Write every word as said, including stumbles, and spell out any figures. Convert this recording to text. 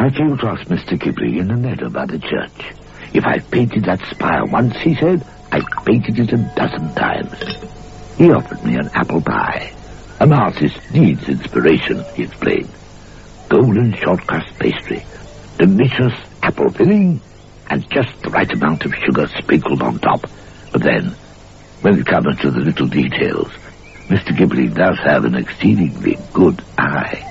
I came across Mister Ghibli in the meadow by the church. If I've painted that spire once, he said, I've painted it a dozen times. He offered me an apple pie. An artist needs inspiration, he explained. Golden short-crust pastry, delicious apple filling, and just the right amount of sugar sprinkled on top. But then, when it comes to the little details, Mister Ghibli does have an exceedingly good eye.